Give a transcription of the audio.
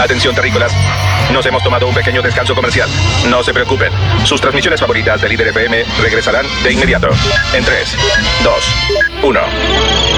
Atención, terrícolas. Nos hemos tomado un pequeño descanso comercial. No se preocupen. Sus transmisiones favoritas de Líder FM regresarán de inmediato. En 3, 2, 1.